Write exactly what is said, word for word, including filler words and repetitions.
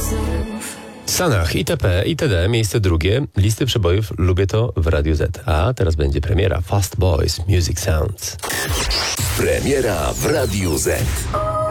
Sanach, itp., itd., miejsce drugie, listy przebojów, lubię to w Radiu Z. A teraz będzie premiera Fast Boys Music Sounds. Premiera w Radiu Z.